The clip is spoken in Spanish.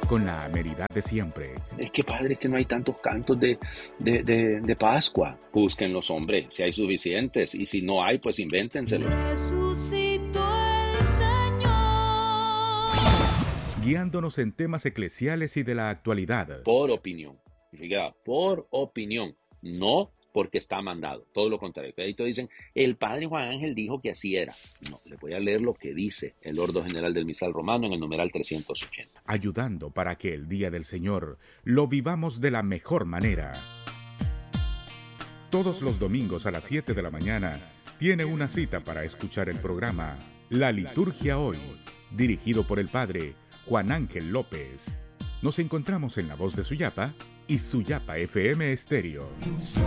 con la amenidad de siempre. Es que padre, que no hay tantos cantos de Pascua. Búsquenlos, hombre, si hay suficientes. Y si no hay, pues invéntenselos. Resucitó el Señor. Guiándonos en temas eclesiales y de la actualidad. Por opinión. Fíjate, por opinión. No porque está mandado. Todo lo contrario. Ahí dicen, el padre Juan Ángel dijo que así era. No, le voy a leer lo que dice el Ordo General del Misal Romano en el numeral 380. Ayudando para que el día del Señor lo vivamos de la mejor manera. Todos los domingos a las 7 de la mañana tiene una cita para escuchar el programa La Liturgia Hoy, dirigido por el padre Juan Ángel López. Nos encontramos en La Voz de Suyapa y Suyapa FM Estéreo.